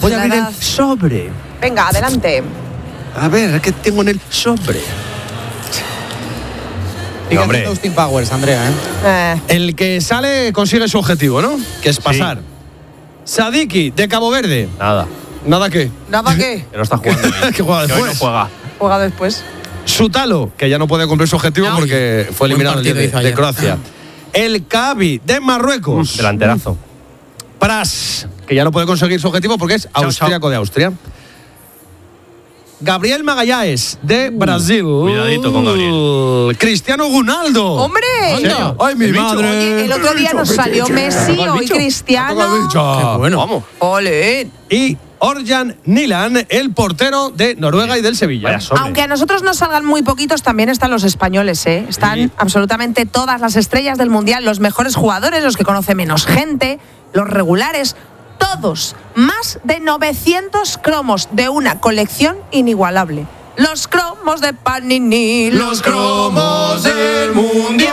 Voy a abrir el sobre. Venga, adelante. A ver, ¿qué tengo en el sobre? Sigue haciendo Austin Powers, Andrea, El que sale consigue su objetivo, ¿no? Que es pasar. Sadiki, de Cabo Verde. ¿Nada qué? ¿Nada qué? Que no está jugando. Que juega Que hoy después. no juega. Juega después. Sutalo, que ya no puede cumplir su objetivo porque fue eliminado el día de Croacia. El Kabi, de Marruecos. Delanterazo. Pras, que ya no puede conseguir su objetivo porque es austríaco de Austria. Gabriel Magalhães, de Brasil. Cuidadito con Gabriel. Cristiano Ronaldo. ¡Hombre! ¡Ay, mi madre! Oye, el otro día nos salió Messi, hoy Cristiano. ¡Qué bueno! Vamos. ¡Ole! Y Orjan Nilan, el portero de Noruega y del Sevilla. Aunque a nosotros nos salgan muy poquitos, también están los españoles, ¿eh? Están absolutamente todas las estrellas del Mundial, los mejores jugadores, los que conoce menos gente, los regulares, todos. Más de 900 cromos de una colección inigualable. Los cromos de Panini, los cromos del Mundial.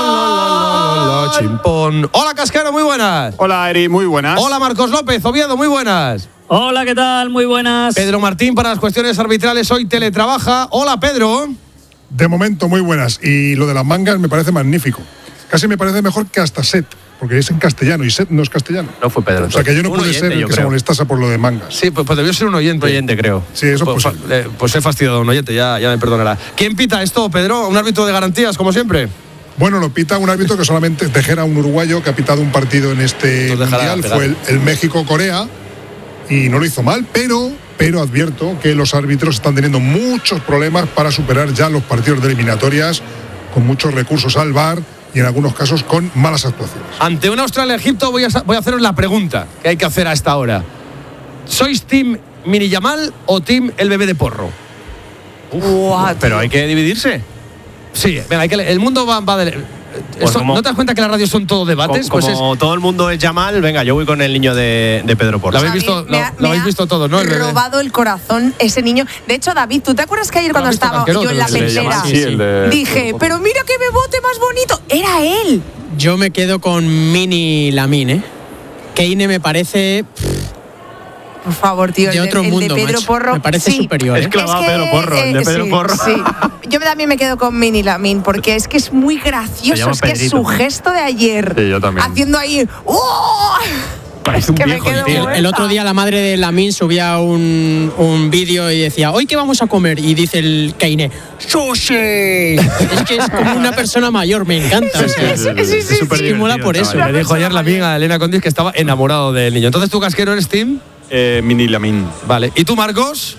Chimpón. Hola, Casquero, muy buenas. Hola, Eri, muy buenas. Hola, Marcos López, Oviedo, muy buenas. Hola, ¿qué tal? Muy buenas. Pedro Martín, para las cuestiones arbitrales, hoy teletrabaja. Hola, Pedro. De momento, muy buenas. Y lo de las mangas me parece magnífico. Casi me parece mejor que hasta Set, porque es en castellano y Set no es castellano. No fue Pedro. O sea, que yo no pude ser el que se molestase por lo de mangas. Sí, pues debió ser un oyente. Un oyente, creo. Sí, eso pues, pues he fastidiado a un oyente, ya me perdonará. ¿Quién pita esto, Pedro? ¿Un árbitro de garantías, como siempre? Bueno, lo pita un árbitro que solamente Tejera, un uruguayo que ha pitado un partido en este mundial, fue el México-Corea, y no lo hizo mal, pero advierto que los árbitros están teniendo muchos problemas para superar ya los partidos de eliminatorias, con muchos recursos al VAR y en algunos casos con malas actuaciones. Ante una Australia-Egipto voy a haceros la pregunta que hay que hacer a esta hora. ¿Sois team Mini Yamal o team el bebé de Porro? Pero hay que dividirse. Sí, venga, el mundo va de... Pues ¿No te das cuenta que las radios son todo debates? Como todo el mundo es Yamal, venga, yo voy con el niño de Pedro Porro. Lo habéis visto todos, ¿no? Me ha robado el corazón ese niño. De hecho, David, ¿tú te acuerdas que ayer cuando estaba yo en la pecera dije, pero mira qué bebote más bonito? Era él. Yo me quedo con Mini Lamin, ¿eh? Keine me parece... Por favor, tío, de otro mundo, de Pedro macho. Porro. Me parece superior. Es clavado Pedro Porro, el de Pedro Porro. Sí. Yo también me quedo con Mini Lamin porque es que es muy gracioso. Es que es su gesto de ayer. Sí, yo también. Haciendo ahí. ¡Oh! Parece un viejo. El otro día la madre de Lamin subía un vídeo y decía, ¿hoy qué vamos a comer? Y dice el Keine, ¡sushi! Es que es como una persona mayor, me encanta. Sí, es que mola por eso. Me dijo ayer Lamin a Elena Condis que estaba enamorado del niño. Entonces, ¿tú, Casquero, eres team? Mini Lamin. Vale. ¿Y tú, Marcos?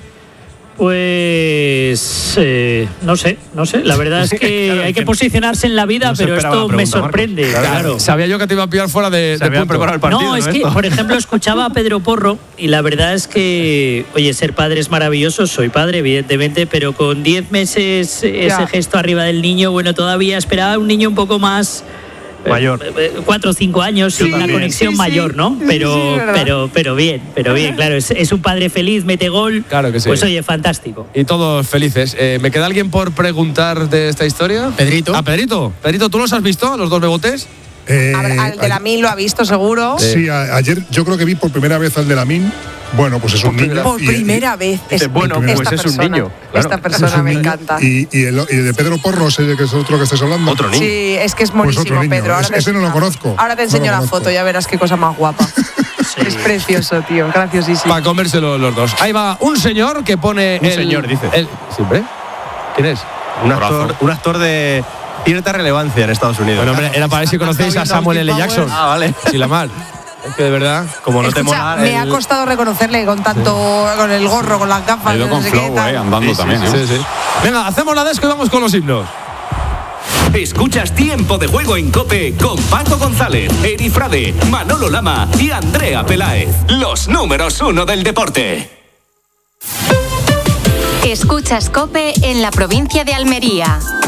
Pues no sé. La verdad es que hay que posicionarse en la vida, no pero esto me sorprende. Claro. Sabía yo que te iba a pillar fuera de habían preparado el partido. No, es que, por ejemplo, escuchaba a Pedro Porro y la verdad es que, oye, ser padre es maravilloso, soy padre, evidentemente, pero con 10 meses ese gesto arriba del niño, bueno, todavía esperaba un niño un poco más... mayor. 4 o 5 años y una conexión mayor, ¿no? Pero bien, claro, es un padre feliz, mete gol. Claro que sí. Pues oye, fantástico. Y todos felices. ¿Me queda alguien por preguntar de esta historia? Pedrito. Pedrito. Pedrito, ¿tú los has visto, a los dos bebotes? Al de Lamin lo ha visto, seguro. Sí, ayer yo creo que vi por primera vez al de Lamin. Bueno, pues es un niño. Por primera vez. Bueno, pues es un niño. Claro. Esta persona me encanta. Y el de Pedro Porro, sé que es otro que estés hablando. Otro niño. Sí, es que es Pues monísimo, otro niño. Pedro. Ese no lo conozco. Ahora te enseño la foto, ya verás qué cosa más guapa. Es precioso, tío. Graciosísimo. Para comérselo los dos. Ahí va un señor que pone. Señor, dice. ¿Siempre? ¿Quién es? Un actor de cierta relevancia en Estados Unidos. Bueno, hombre, era para ver si conocéis a Samuel L. Jackson. Ah, vale. Si la mal. Es que de verdad, como no te Escucha, mola. me ha costado reconocerle con tanto, con el gorro, con las gafas. Ha ido con flow, andando también. Sí. Venga, hacemos la desco y vamos con los himnos. Escuchas Tiempo de Juego en COPE con Paco González, Eri Frade, Manolo Lama y Andrea Peláez. Los números 1 del deporte. Escuchas COPE en la provincia de Almería.